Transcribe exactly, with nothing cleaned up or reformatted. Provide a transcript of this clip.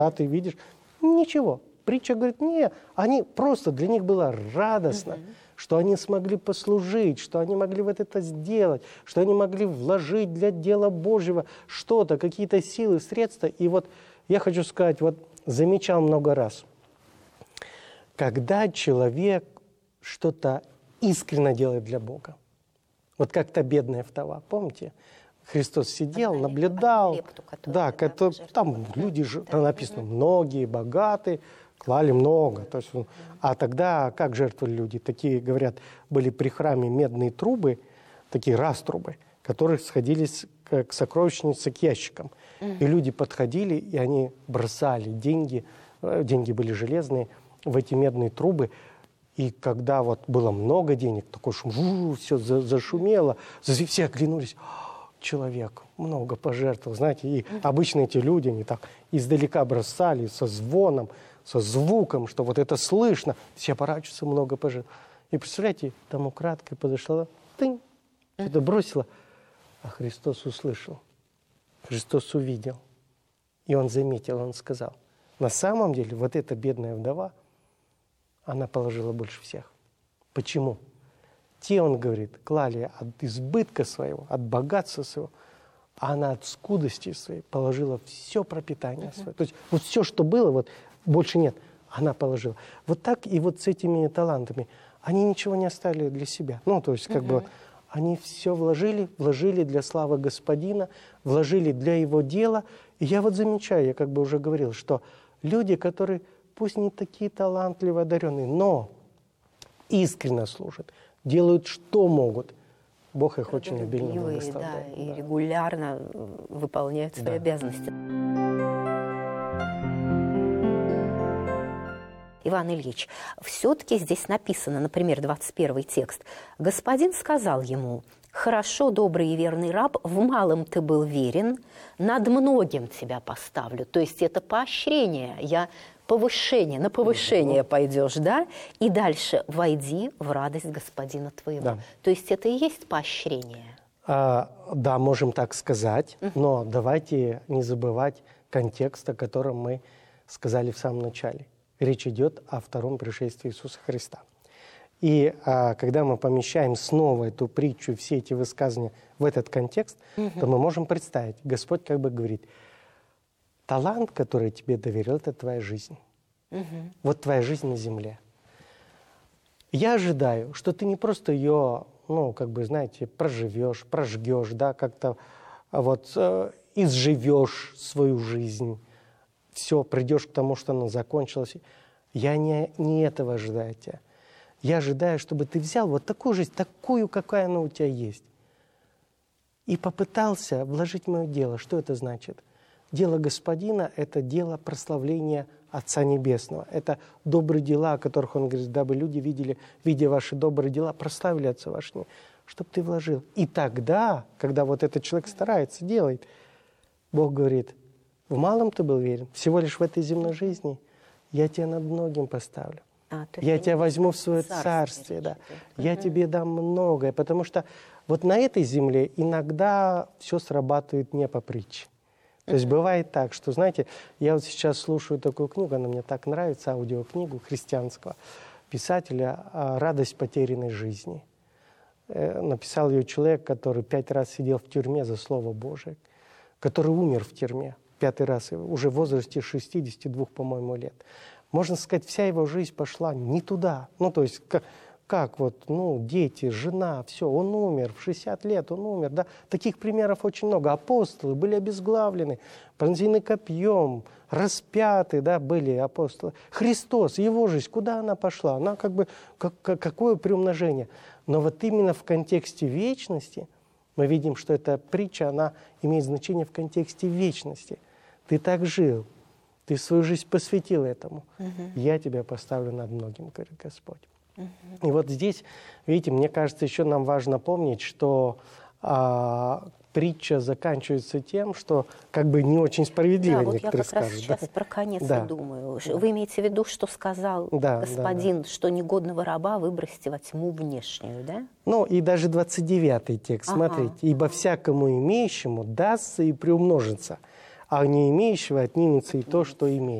а ты видишь, ничего. Притча говорит, не, они просто, для них было радостно, угу. что они смогли послужить, что они могли вот это сделать, что они могли вложить для дела Божьего что-то, какие-то силы, средства. И вот я хочу сказать, вот замечал много раз, когда человек что-то искренне делает для Бога. Вот как та бедная вдова, помните? Христос сидел, одна, наблюдал. Лепту, да, да, это, там люди, да. там написано, многие, богатые, клали много. То есть, а тогда как жертвовали люди? Такие, говорят, были при храме медные трубы, такие раструбы, которые сходились к, к сокровищнице, к ящикам. Угу. И люди подходили, и они бросали деньги, деньги были железные, в эти медные трубы. И когда вот было много денег, такой шум, все зашумело, все оглянулись. Человек много пожертвовал, знаете, и обычно эти люди, они так издалека бросали, со звоном, со звуком, что вот это слышно, все оборачиваются, много пожертвовал. И представляете, там украдкой подошла, тынь, что-то бросила, а Христос услышал, Христос увидел, и Он заметил, Он сказал, на самом деле вот эта бедная вдова, она положила больше всех. Почему? Те, он говорит, клали от избытка своего, от богатства своего, а она от скудости своей положила все пропитание uh-huh. свое. То есть вот все, что было, вот больше нет, она положила. Вот так и вот с этими талантами. Они ничего не оставили для себя. Ну, то есть как uh-huh. бы они все вложили, вложили для славы Господина, вложили для Его дела. И я вот замечаю, я как бы уже говорил, что люди, которые пусть не такие талантливые, одаренные, но искренне служат, делают, что могут. Бог их очень обильно благословляет. Да, и регулярно выполняют свои да. обязанности. Иван Ильич, все-таки здесь написано, например, двадцать первый текст. «Господин сказал ему, хорошо, добрый и верный раб, в малом ты был верен, над многим тебя поставлю». То есть это поощрение, я... повышение, на повышение пойдешь, да? И дальше войди в радость Господина твоего. Да. То есть это и есть поощрение? А, да, можем так сказать, uh-huh. но давайте не забывать контекст, о котором мы сказали в самом начале. Речь идет о втором пришествии Иисуса Христа. И а, когда мы помещаем снова эту притчу, все эти высказывания в этот контекст, uh-huh. то мы можем представить, Господь как бы говорит, талант, который я тебе доверил, это твоя жизнь. Угу. Вот твоя жизнь на земле. Я ожидаю, что ты не просто ее, ну, как бы, знаете, проживешь, прожгешь, да, как-то вот э, изживешь свою жизнь, все, придешь к тому, что она закончилась. Я не, не этого ожидаю тебя. Я ожидаю, чтобы ты взял вот такую жизнь, такую, какая она у тебя есть, и попытался вложить в мое дело. Что это значит? Дело Господина – это дело прославления Отца Небесного. Это добрые дела, о которых Он говорит, дабы люди видели, видя ваши добрые дела, прославили Отца вашего, чтобы ты вложил. И тогда, когда вот этот человек старается, делает, Бог говорит, в малом ты был верен, всего лишь в этой земной жизни, я тебя над многим поставлю. А, я тебя возьму в свое царствие, царствие да. uh-huh. я тебе дам многое, потому что вот на этой земле иногда все срабатывает не по притче. То есть бывает так, что, знаете, я вот сейчас слушаю такую книгу, она мне так нравится, аудиокнигу христианского писателя «Радость потерянной жизни». Написал ее человек, который пять раз сидел в тюрьме за Слово Божие, который умер в тюрьме пятый раз, уже в возрасте шестидесяти двух, по-моему, лет. Можно сказать, вся его жизнь пошла не туда. Ну, то есть, как, как вот, ну, дети, жена, все, он умер, в шестьдесят лет он умер, да. Таких примеров очень много. Апостолы были обезглавлены, пронзены копьем, распяты, да, были апостолы. Христос, его жизнь, куда она пошла? Она как бы, как, какое приумножение? Но вот именно в контексте вечности мы видим, что эта притча, она имеет значение в контексте вечности. Ты так жил, ты свою жизнь посвятил этому. Угу. Я тебя поставлю над многим, говорит Господь. Угу. И вот здесь, видите, мне кажется, еще нам важно помнить, что а, притча заканчивается тем, что как бы не очень справедливо, да, некоторые вот я как скажут. раз сейчас да? про конец да. и думаю. Вы имеете в виду, что сказал да, господин, да, да. что негодного раба выбросьте во тьму внешнюю, да? Ну, и даже двадцать девятый текст, ага. смотрите. «Ибо всякому имеющему дастся и приумножится, а у не имеющего отнимется и то, что имеет.